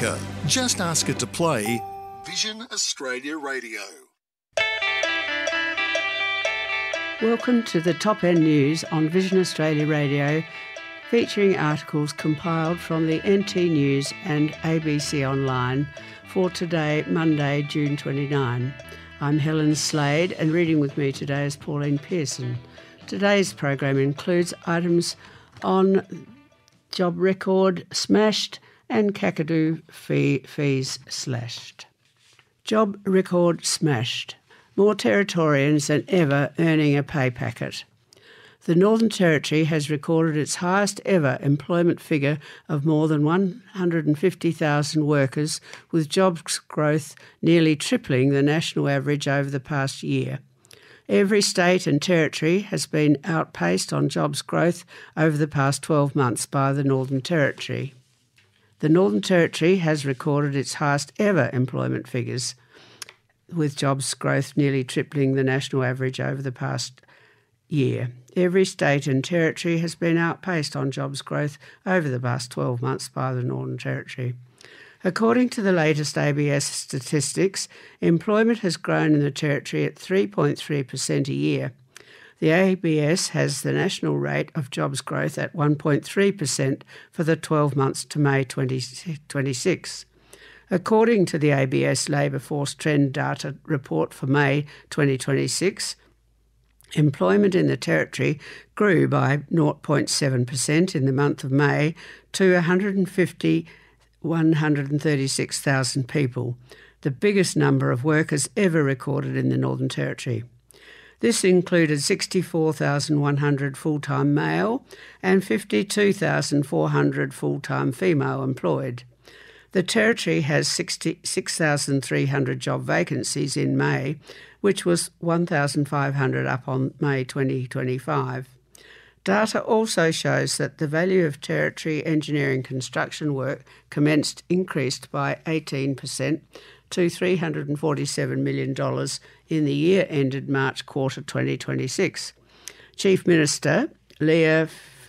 America. Just ask it to play Vision Australia Radio. Welcome to the Top End News on Vision Australia Radio, featuring articles compiled from the NT News and ABC Online for today, Monday, June 29. I'm Helen Slade, and reading with me today is Pauline Pearson. Today's program includes items on job record smashed and Kakadu fees slashed. Job record smashed. More Territorians than ever earning a pay packet. The Northern Territory has recorded its highest ever employment figure of more than 150,000 workers, with jobs growth nearly tripling the national average over the past year. Every state and territory has been outpaced on jobs growth over the past 12 months by the Northern Territory. The Northern Territory has recorded its highest ever employment figures, with jobs growth nearly tripling the national average over the past year. Every state and territory has been outpaced on jobs growth over the past 12 months by the Northern Territory. According to the latest ABS statistics, employment has grown in the Territory at 3.3% a year. The ABS has the national rate of jobs growth at 1.3% for the 12 months to May 2026. According to the ABS Labour Force Trend Data Report for May 2026, employment in the Territory grew by 0.7% in the month of May to 136,000 people, the biggest number of workers ever recorded in the Northern Territory. This included 64,100 full-time male and 52,400 full-time female employed. The Territory has 6,300 job vacancies in May, which was 1,500 up on May 2025. Data also shows that the value of Territory engineering construction work increased by 18% to $347 million in the year ended March quarter 2026. Chief Minister Leah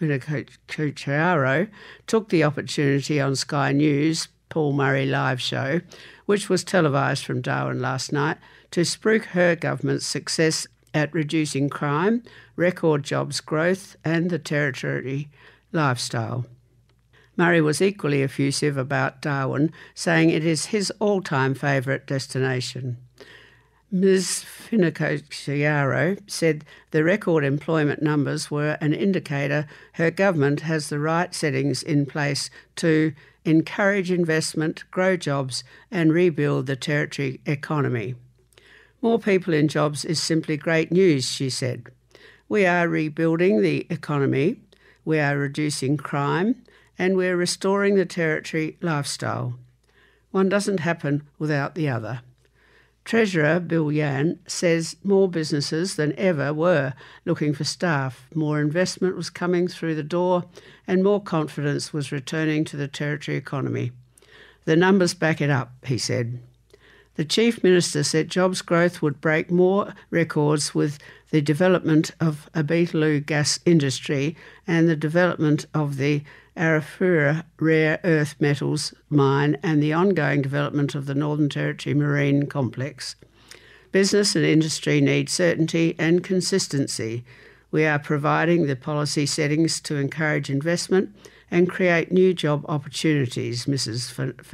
Finocchiaro took the opportunity on Sky News Paul Murray live show, which was televised from Darwin last night, to spruik her government's success at reducing crime, record jobs growth and the Territory lifestyle. Murray was equally effusive about Darwin, saying it is his all-time favourite destination. Ms Finocchiaro said the record employment numbers were an indicator her government has the right settings in place to encourage investment, grow jobs and rebuild the Territory economy. More people in jobs is simply great news, she said. We are rebuilding the economy, we are reducing crime and we're restoring the Territory lifestyle. One doesn't happen without the other. Treasurer Bill Yan says more businesses than ever were looking for staff, more investment was coming through the door and more confidence was returning to the Territory economy. The numbers back it up, he said. The Chief Minister said jobs growth would break more records with the development of a Beetaloo gas industry and the development of the Arafura rare earth metals mine and the ongoing development of the Northern Territory Marine Complex. Business and industry need certainty and consistency. We are providing the policy settings to encourage investment and create new job opportunities, Mrs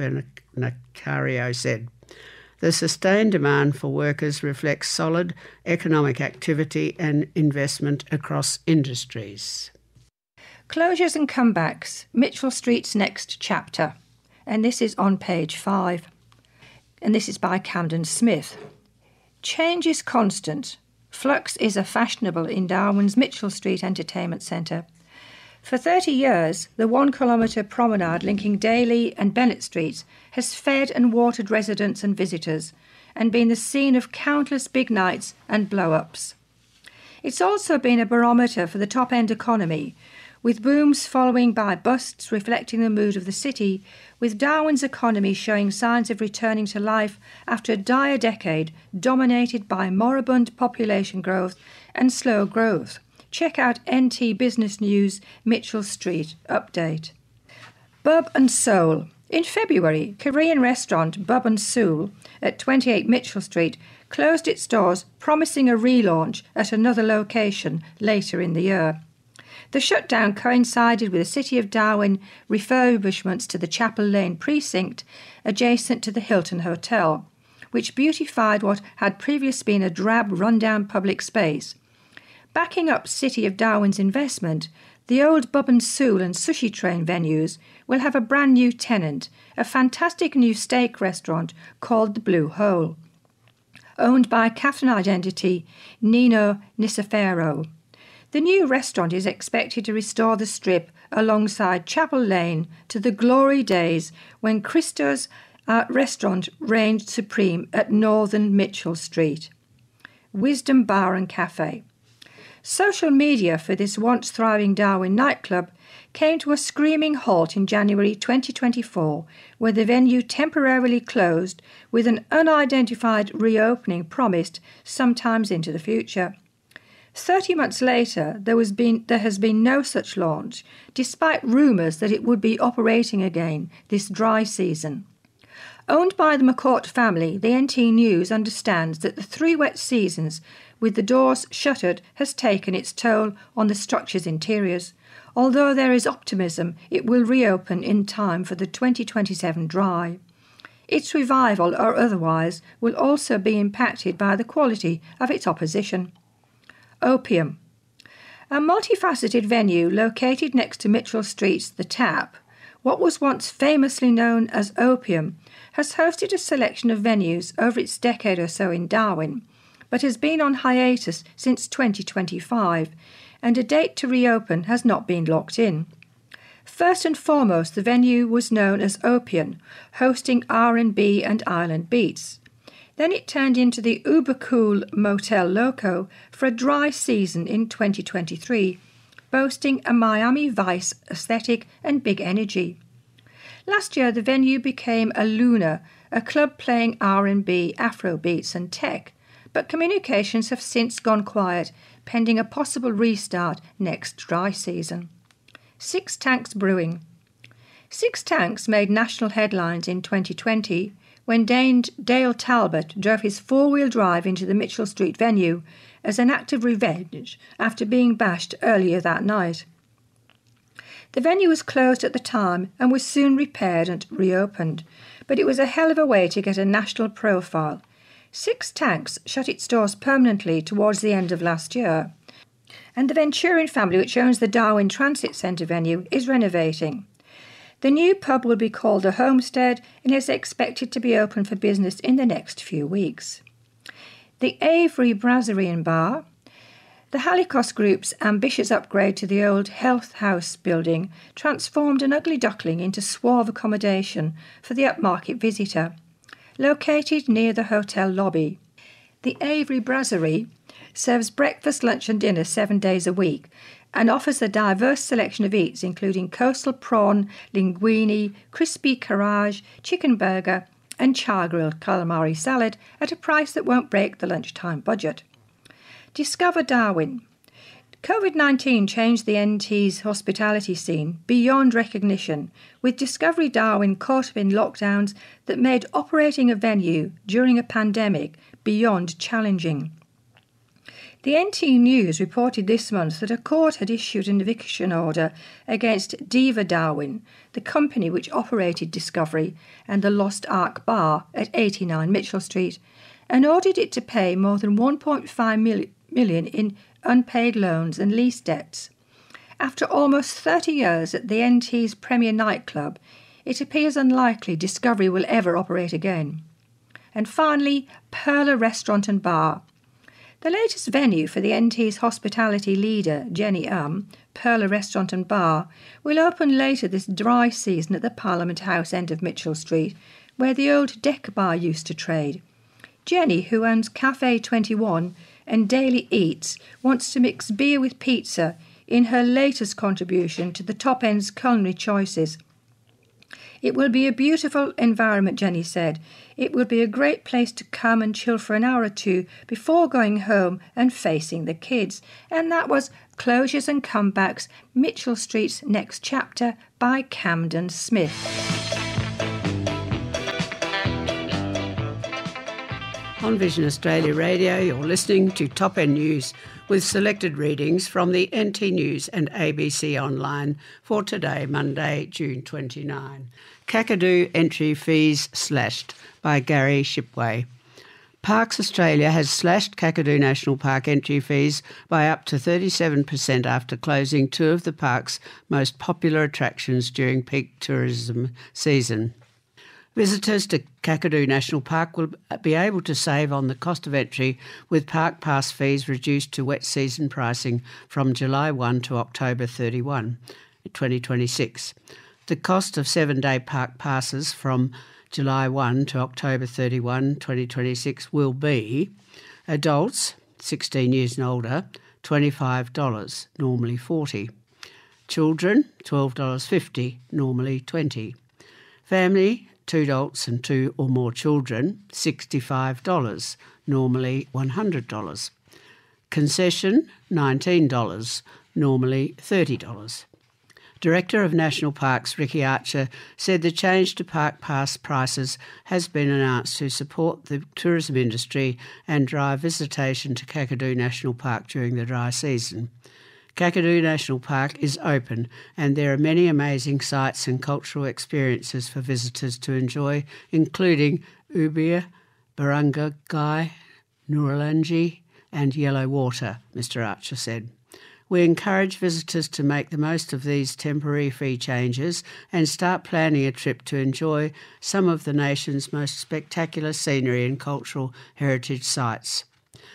Finocchiaro said. The sustained demand for workers reflects solid economic activity and investment across industries. Closures and comebacks, Mitchell Street's next chapter. And this is on page 5. And this is by Camden Smith. Change is constant. Flux is a fashionable in Darwin's Mitchell Street Entertainment Centre. For 30 years, the 1 kilometre promenade linking Daly and Bennett Streets has fed and watered residents and visitors and been the scene of countless big nights and blow-ups. It's also been a barometer for the top-end economy, with booms following by busts reflecting the mood of the city, with Darwin's economy showing signs of returning to life after a dire decade dominated by moribund population growth and slow growth. Check out NT Business News Mitchell Street update. Bub and Soul. In February, Korean restaurant Bub and Soul at 28 Mitchell Street closed its doors, promising a relaunch at another location later in the year. The shutdown coincided with the City of Darwin refurbishments to the Chapel Lane precinct adjacent to the Hilton Hotel, which beautified what had previously been a drab, run-down public space. Backing up City of Darwin's investment, the old Bub and Soul and Sushi Train venues will have a brand new tenant, a fantastic new steak restaurant called the Blue Hole, owned by Captain Identity Nino Nicefero. The new restaurant is expected to restore the strip alongside Chapel Lane to the glory days when Christo's restaurant reigned supreme at Northern Mitchell Street. Wisdom Bar and Cafe. Social media for this once thriving Darwin nightclub came to a screaming halt in January 2024, where the venue temporarily closed with an unidentified reopening promised sometimes into the future. 30 months later, there has been no such launch, despite rumours that it would be operating again this dry season. Owned by the McCourt family, the NT News understands that the 3 wet seasons with the doors shuttered has taken its toll on the structure's interiors, although there is optimism it will reopen in time for the 2027 dry. Its revival or otherwise will also be impacted by the quality of its opposition. Opium. A multifaceted venue located next to Mitchell Street's The Tap, what was once famously known as Opium, has hosted a selection of venues over its decade or so in Darwin, but has been on hiatus since 2025, and a date to reopen has not been locked in. First and foremost, the venue was known as Opium, hosting R&B and island beats. Then it turned into the uber-cool Motel Loco for a dry season in 2023, boasting a Miami Vice aesthetic and big energy. Last year, the venue became a Luna, a club playing R&B, Afrobeats and tech, but communications have since gone quiet, pending a possible restart next dry season. Six Tanks Brewing. Six Tanks made national headlines in 2020 when Dale Talbot drove his four-wheel drive into the Mitchell Street venue as an act of revenge after being bashed earlier that night. The venue was closed at the time and was soon repaired and reopened, but it was a hell of a way to get a national profile. Six Tanks shut its doors permanently towards the end of last year, and the Venturian family, which owns the Darwin Transit Centre venue, is renovating. The new pub will be called the Homestead and is expected to be open for business in the next few weeks. The Avery Brasserie and Bar. The Halicos Group's ambitious upgrade to the old Health House building transformed an ugly duckling into suave accommodation for the upmarket visitor. Located near the hotel lobby, the Avery Brasserie serves breakfast, lunch and dinner 7 days a week and offers a diverse selection of eats including coastal prawn, linguine, crispy carrage, chicken burger and char-grilled calamari salad at a price that won't break the lunchtime budget. Discover Darwin. COVID-19 changed the NT's hospitality scene beyond recognition, with Discovery Darwin caught up in lockdowns that made operating a venue during a pandemic beyond challenging. The NT News reported this month that a court had issued an eviction order against Diva Darwin, the company which operated Discovery and the Lost Ark Bar at 89 Mitchell Street, and ordered it to pay more than $1.5 million in unpaid loans and lease debts. After almost 30 years at the NT's premier nightclub, it appears unlikely Discovery will ever operate again. And finally, Perla Restaurant and Bar. The latest venue for the NT's hospitality leader, Jenny Perla Restaurant and Bar, will open later this dry season at the Parliament House end of Mitchell Street, where the old Deck Bar used to trade. Jenny, who owns Cafe 21 and Daily Eats, wants to mix beer with pizza in her latest contribution to the top end's culinary choices. It will be a beautiful environment, Jenny said. It will be a great place to come and chill for an hour or two before going home and facing the kids. And that was Closures and Comebacks, Mitchell Street's Next Chapter by Camden Smith. On Vision Australia Radio, you're listening to Top End News with selected readings from the NT News and ABC Online for today, Monday, June 29. Kakadu entry fees slashed by Gary Shipway. Parks Australia has slashed Kakadu National Park entry fees by up to 37% after closing two of the park's most popular attractions during peak tourism season. Visitors to Kakadu National Park will be able to save on the cost of entry with park pass fees reduced to wet season pricing from July 1 to October 31, 2026. The cost of 7-day park passes from July 1 to October 31, 2026 will be adults, 16 years and older, $25, normally $40. Children, $12.50, normally $20. Family, 2 adults and 2 or more children, $65, normally $100. Concession, $19, normally $30. Director of National Parks Ricky Archer said the change to park pass prices has been announced to support the tourism industry and drive visitation to Kakadu National Park during the dry season. Kakadu National Park is open and there are many amazing sights and cultural experiences for visitors to enjoy, including Ubia, Barunga, Nourlangi and Yellow Water, Mr Archer said. We encourage visitors to make the most of these temporary fee changes and start planning a trip to enjoy some of the nation's most spectacular scenery and cultural heritage sites.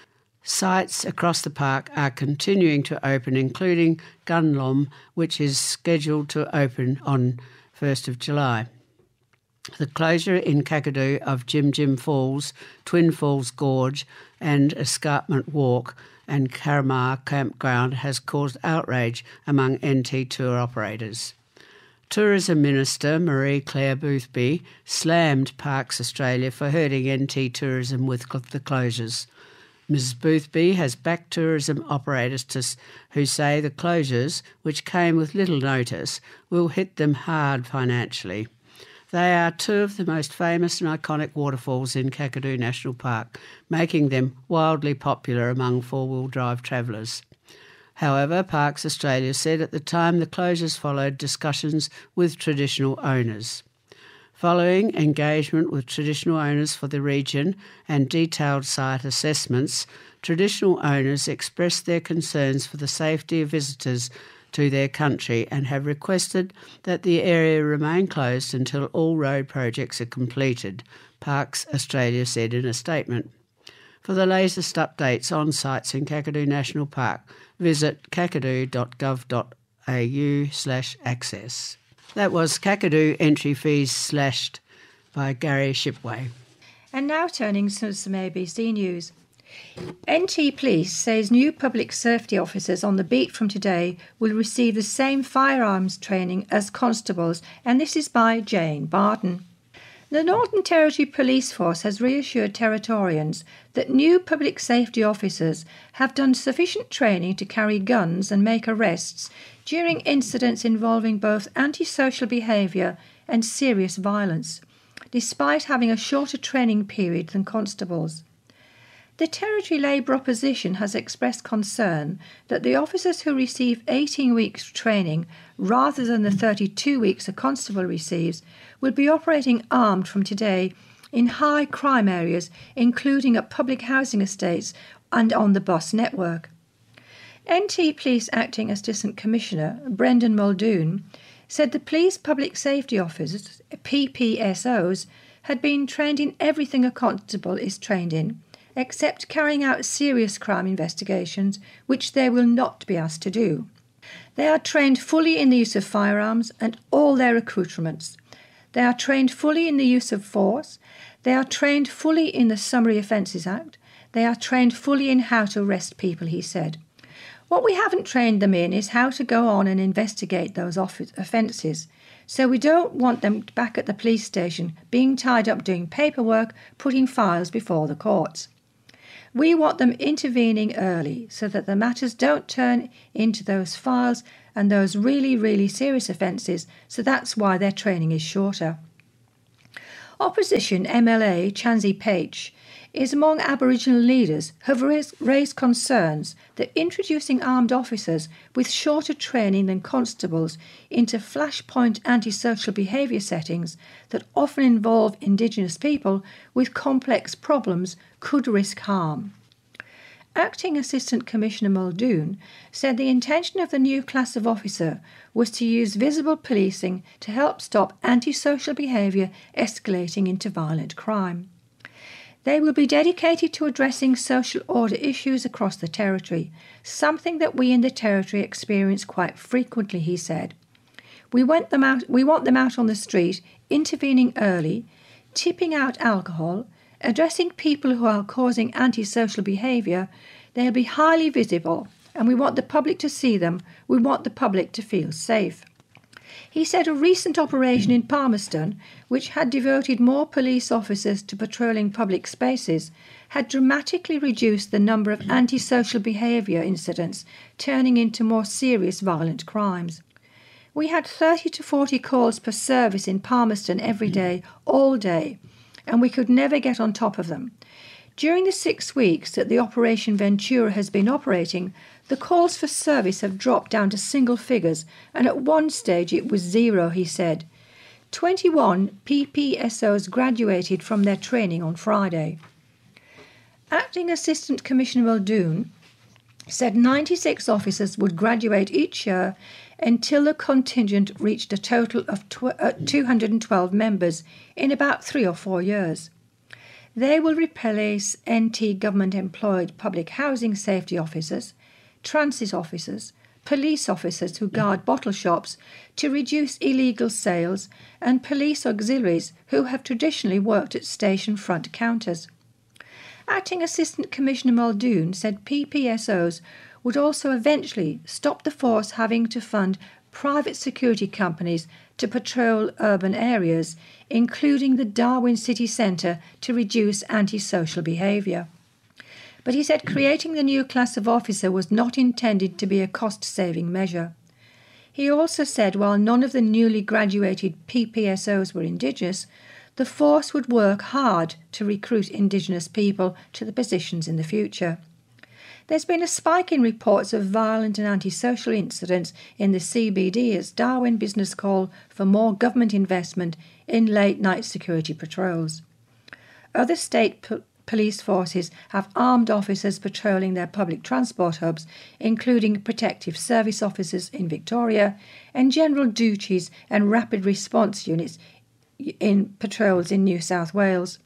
Sites across the park are continuing to open, including Gunlom, which is scheduled to open on 1st of July. The closure in Kakadu of Jim Jim Falls, Twin Falls Gorge and Escarpment Walk and Karamar Campground has caused outrage among NT tour operators. Tourism Minister Marie-Claire Boothby slammed Parks Australia for hurting NT tourism with the closures. Ms Boothby has backed tourism operators who say the closures, which came with little notice, will hit them hard financially. They are two of the most famous and iconic waterfalls in Kakadu National Park, making them wildly popular among four-wheel drive travellers. However, Parks Australia said at the time the closures followed discussions with traditional owners. Following engagement with traditional owners for the region and detailed site assessments, traditional owners expressed their concerns for the safety of visitors to their country and have requested that the area remain closed until all road projects are completed, Parks Australia said in a statement. For the latest updates on sites in Kakadu National Park, visit kakadu.gov.au/access. That was Kakadu entry fees slashed by Gary Shipway. And now turning to some ABC News. NT Police says new public safety officers on the beat from today will receive the same firearms training as constables, and this is by Jane Barton. The Northern Territory Police Force has reassured Territorians that new public safety officers have done sufficient training to carry guns and make arrests during incidents involving both antisocial behaviour and serious violence, despite having a shorter training period than constables. The Territory Labour Opposition has expressed concern that the officers who receive 18 weeks training rather than the 32 weeks a constable receives will be operating armed from today in high crime areas, including at public housing estates and on the bus network. NT Police Acting Assistant Commissioner Brendan Muldoon said the police public safety officers, PPSOs, had been trained in everything a constable is trained in, except carrying out serious crime investigations, which they will not be asked to do. They are trained fully in the use of firearms and all their accoutrements. They are trained fully in the use of force. They are trained fully in the Summary Offences Act. They are trained fully in how to arrest people, he said. What we haven't trained them in is how to go on and investigate those offences. So we don't want them back at the police station being tied up doing paperwork, putting files before the courts. We want them intervening early so that the matters don't turn into those files and those really, really serious offences, so that's why their training is shorter. Opposition MLA Chansey Page is among Aboriginal leaders who have raised concerns that introducing armed officers with shorter training than constables into flashpoint antisocial behaviour settings that often involve Indigenous people with complex problems could risk harm. Acting Assistant Commissioner Muldoon said the intention of the new class of officer was to use visible policing to help stop antisocial behaviour escalating into violent crime. They will be dedicated to addressing social order issues across the Territory, something that we in the Territory experience quite frequently, he said. We want them out on the street, intervening early, tipping out alcohol, addressing people who are causing antisocial behaviour. They'll be highly visible, and we want the public to see them. We want the public to feel safe. He said a recent operation in Palmerston, which had devoted more police officers to patrolling public spaces, had dramatically reduced the number of antisocial behaviour incidents turning into more serious violent crimes. We had 30 to 40 calls per service in Palmerston every day, all day, and we could never get on top of them. During the 6 weeks that the Operation Ventura has been operating, the calls for service have dropped down to single figures, and at one stage it was 0, he said. 21 PPSOs graduated from their training on Friday. Acting Assistant Commissioner Muldoon said 96 officers would graduate each year until the contingent reached a total of 212 members in about 3 or 4 years. They will replace NT government-employed public housing safety officers, transit officers, police officers who guard bottle shops to reduce illegal sales, and police auxiliaries who have traditionally worked at station front counters. Acting Assistant Commissioner Muldoon said PPSOs would also eventually stop the force having to fund private security companies to patrol urban areas, including the Darwin City Centre, to reduce antisocial behaviour. But he said creating the new class of officer was not intended to be a cost-saving measure. He also said while none of the newly graduated PPSOs were Indigenous, the force would work hard to recruit Indigenous people to the positions in the future. There's been a spike in reports of violent and antisocial incidents in the CBD as Darwin business call for more government investment in late-night security patrols. Other state police forces have armed officers patrolling their public transport hubs, including protective service officers in Victoria and general duties and rapid response units in patrols in New South Wales.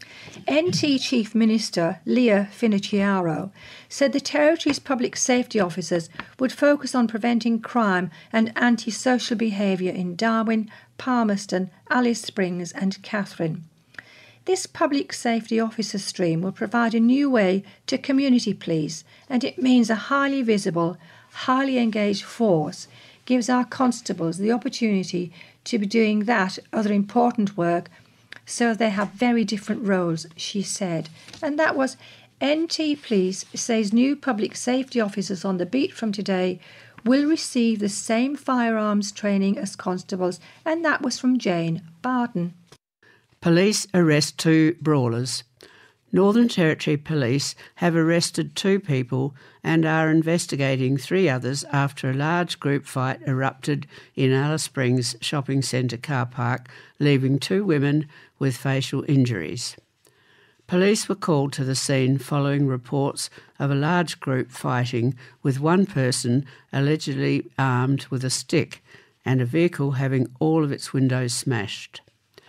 NT Chief Minister Leah Finocchiaro said the Territory's public safety officers would focus on preventing crime and antisocial behaviour in Darwin, Palmerston, Alice Springs and Katherine. This public safety officer stream will provide a new way to community police, and it means a highly visible, highly engaged force gives our constables the opportunity to be doing that other important work. So they have very different roles, she said. And that was NT Police says new public safety officers on the beat from today will receive the same firearms training as constables, and that was from Jane Barton. Police arrest 2 brawlers. Northern Territory Police have arrested 2 people and are investigating 3 others after a large group fight erupted in Alice Springs shopping centre car park, leaving 2 women with facial injuries. Police were called to the scene following reports of a large group fighting, with one person allegedly armed with a stick and a vehicle having all of its windows smashed.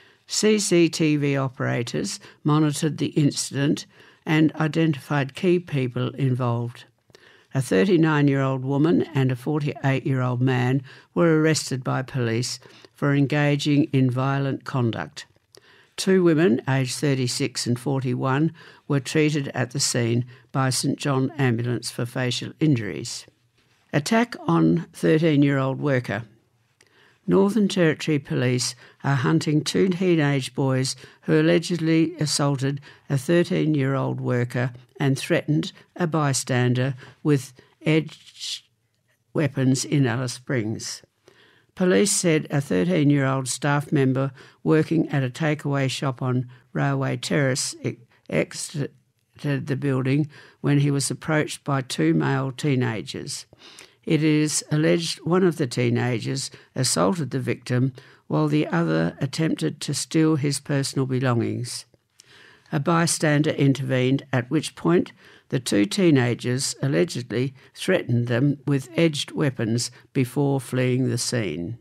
CCTV operators monitored the incident and identified key people involved. A 39-year-old woman and a 48-year-old man were arrested by police for engaging in violent conduct. 2 women, aged 36 and 41, were treated at the scene by St John Ambulance for facial injuries. Attack on 13-year-old worker. Northern Territory Police are hunting 2 teenage boys who allegedly assaulted a 13-year-old worker and threatened a bystander with edged weapons in Alice Springs. Police said a 13-year-old staff member working at a takeaway shop on Railway Terrace exited the building when he was approached by two male teenagers. It is alleged one of the teenagers assaulted the victim while the other attempted to steal his personal belongings. A bystander intervened, at which point the two teenagers allegedly threatened them with edged weapons before fleeing the scene.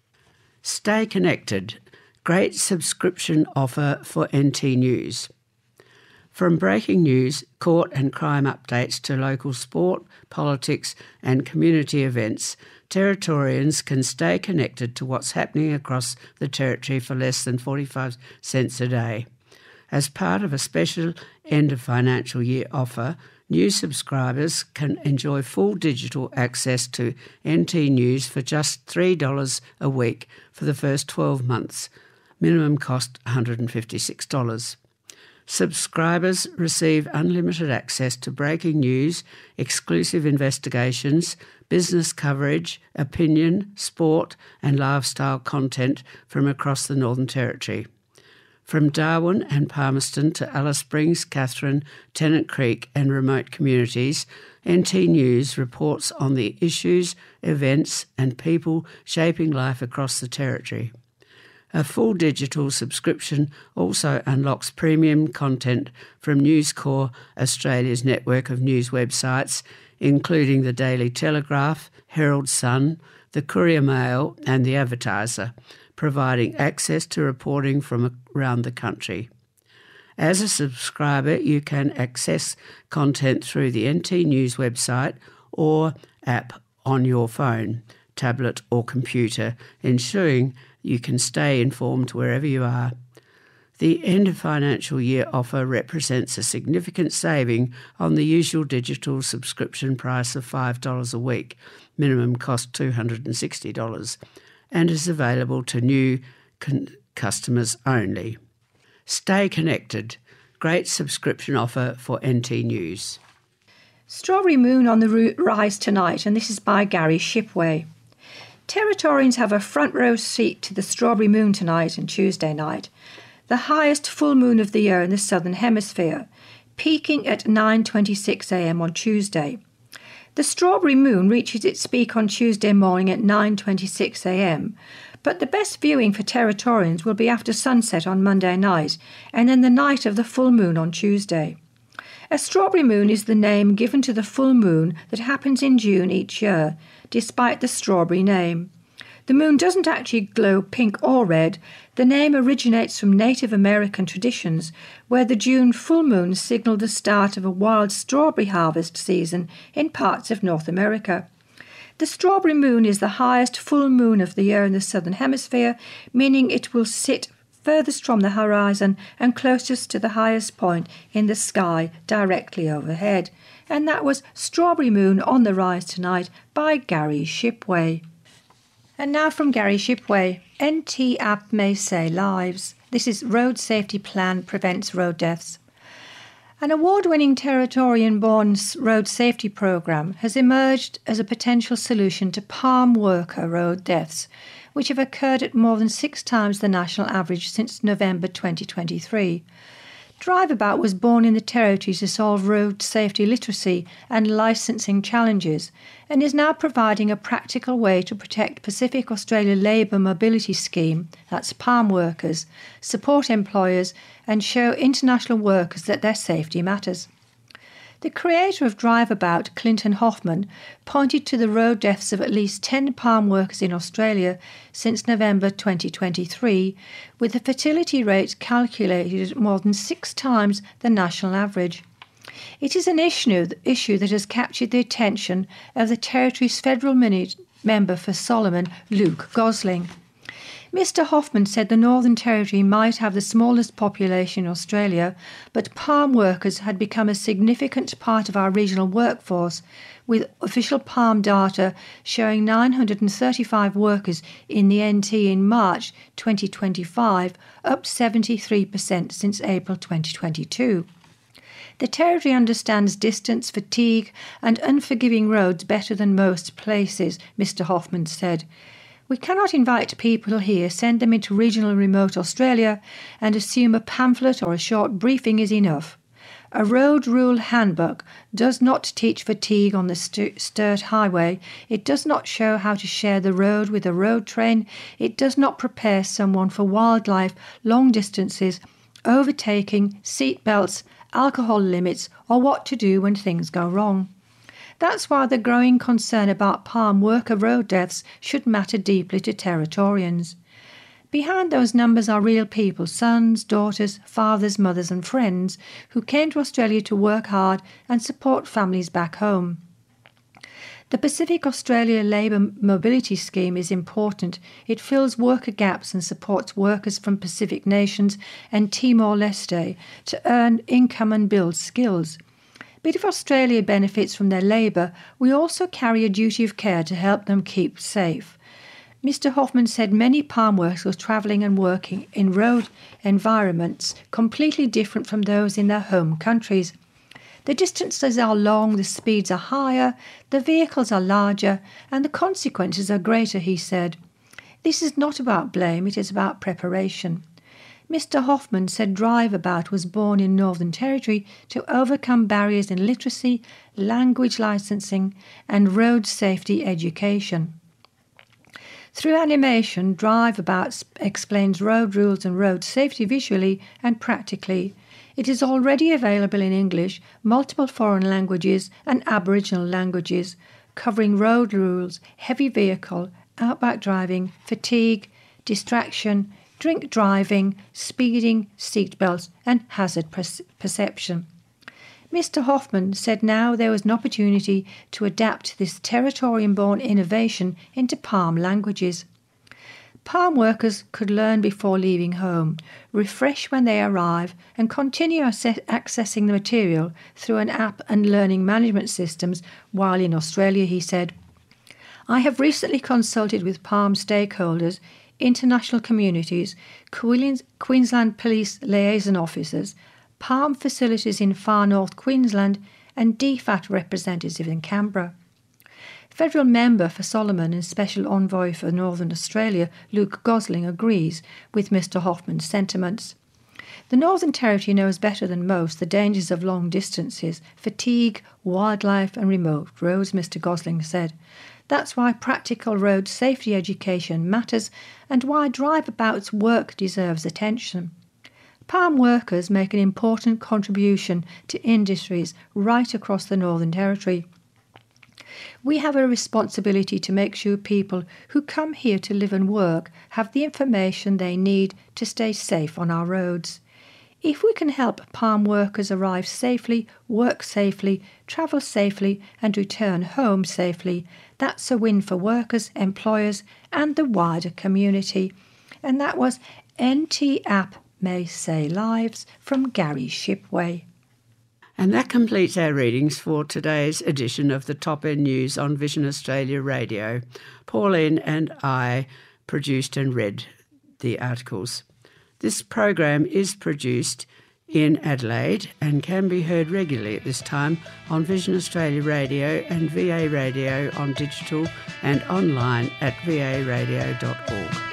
Stay connected. Great subscription offer for NT News. From breaking news, court and crime updates to local sport, politics and community events, Territorians can stay connected to what's happening across the Territory for less than 45 cents a day. As part of a special end of financial year offer, new subscribers can enjoy full digital access to NT News for just $3 a week for the first 12 months. Minimum cost $156. Subscribers receive unlimited access to breaking news, exclusive investigations, business coverage, opinion, sport and lifestyle content from across the Northern Territory. From Darwin and Palmerston to Alice Springs, Katherine, Tennant Creek and remote communities, NT News reports on the issues, events and people shaping life across the Territory. A full digital subscription also unlocks premium content from News Corp Australia's network of news websites, including the Daily Telegraph, Herald Sun, the Courier Mail and the Advertiser, providing access to reporting from around the country. As a subscriber, you can access content through the NT News website or app on your phone, tablet or computer, ensuring you can stay informed wherever you are. The end of financial year offer represents a significant saving on the usual digital subscription price of $5 a week, minimum cost $260, and is available to new customers only. Stay connected. Great subscription offer for NT News. Strawberry Moon on the rise tonight, and this is by Gary Shipway. Territorians have a front row seat to the Strawberry Moon tonight and Tuesday night, the highest full moon of the year in the Southern Hemisphere, peaking at 9:26 a.m. on Tuesday. The Strawberry Moon reaches its peak on Tuesday morning at 9:26 a.m, but the best viewing for Territorians will be after sunset on Monday night and then the night of the full moon on Tuesday. A strawberry moon is the name given to the full moon that happens in June each year, despite the strawberry name. The moon doesn't actually glow pink or red. The name originates from Native American traditions, where the June full moon signalled the start of a wild strawberry harvest season in parts of North America. The strawberry moon is the highest full moon of the year in the Southern Hemisphere, meaning it will sit furthest from the horizon and closest to the highest point in the sky directly overhead. And that was Strawberry Moon on the Rise Tonight by Gary Shipway. And now from Gary Shipway, NT app may save lives. This is Road Safety Plan Prevents Road Deaths. An award-winning Territorian-born road safety programme has emerged as a potential solution to palm worker road deaths, which have occurred at more than 6 times the national average since November 2023. Driveabout was born in the Territory to solve road safety literacy and licensing challenges, and is now providing a practical way to protect Pacific Australia Labour Mobility Scheme, that's palm workers, support employers and show international workers that their safety matters. The creator of Driveabout, Clinton Hoffman, pointed to the road deaths of at least 10 palm workers in Australia since November 2023, with the fatality rate calculated at more than 6 times the national average. It is an issue that has captured the attention of the Territory's federal member for Solomon, Luke Gosling. Mr. Hoffman said the Northern Territory might have the smallest population in Australia, but palm workers had become a significant part of our regional workforce, with official palm data showing 935 workers in the NT in March 2025, up 73% since April 2022. The Territory understands distance, fatigue and unforgiving roads better than most places, Mr. Hoffman said. We cannot invite people here, send them into regional and remote Australia and assume a pamphlet or a short briefing is enough. A road rule handbook does not teach fatigue on the Sturt Highway. It does not show how to share the road with a road train. It does not prepare someone for wildlife, long distances, overtaking, seat belts, alcohol limits, or what to do when things go wrong. That's why the growing concern about palm worker road deaths should matter deeply to Territorians. Behind those numbers are real people, sons, daughters, fathers, mothers and friends who came to Australia to work hard and support families back home. The Pacific Australia Labour Mobility Scheme is important. It fills worker gaps and supports workers from Pacific nations and Timor-Leste to earn income and build skills. But if Australia benefits from their labour, we also carry a duty of care to help them keep safe. Mr. Hoffman said many palm workers were travelling and working in road environments completely different from those in their home countries. The distances are long, the speeds are higher, the vehicles are larger, and the consequences are greater, he said. This is not about blame, it is about preparation. Mr. Hoffman said Driveabout was born in Northern Territory to overcome barriers in literacy, language licensing, and road safety education. Through animation, Driveabout explains road rules and road safety visually and practically. It is already available in English, multiple foreign languages and Aboriginal languages, covering road rules, heavy vehicle, outback driving, fatigue, distraction, drink driving, speeding, seatbelts and hazard perception. Mr. Hoffman said now there was an opportunity to adapt this Territorian-born innovation into palm languages. Palm workers could learn before leaving home, refresh when they arrive, and continue accessing the material through an app and learning management systems while in Australia, he said. I have recently consulted with palm stakeholders, international communities, Queensland Police liaison officers, palm facilities in far north Queensland and DFAT representatives in Canberra. Federal Member for Solomon and Special Envoy for Northern Australia, Luke Gosling, agrees with Mr. Hoffman's sentiments. The Northern Territory knows better than most the dangers of long distances, fatigue, wildlife and remote roads, Mr. Gosling said. That's why practical road safety education matters and why Driveabout's work deserves attention. Palm workers make an important contribution to industries right across the Northern Territory. We have a responsibility to make sure people who come here to live and work have the information they need to stay safe on our roads. If we can help palm workers arrive safely, work safely, travel safely and return home safely, that's a win for workers, employers and the wider community. And that was NT App May Save Lives from Gary Shipway. And that completes our readings for today's edition of the Top End News on Vision Australia Radio. Pauline and I produced and read the articles. This program is produced in Adelaide and can be heard regularly at this time on Vision Australia Radio and VA Radio on digital and online at varadio.org.